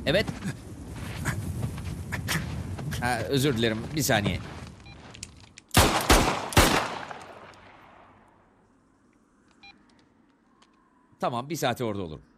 Evet. Özür dilerim. Bir saniye. Tamam, bir saate orada olurum.